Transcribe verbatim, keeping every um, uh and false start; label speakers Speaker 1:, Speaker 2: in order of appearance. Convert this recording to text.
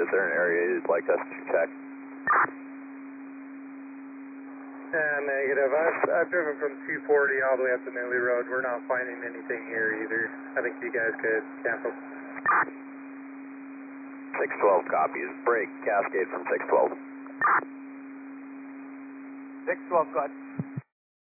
Speaker 1: Is there an area you'd like us to check?
Speaker 2: Uh, negative. I've, I've driven from two forty all the way up to Newley Road. We're not finding anything here either. I think you guys could cancel.
Speaker 1: six twelve copies. Break, Cascade from six twelve.
Speaker 3: six twelve, got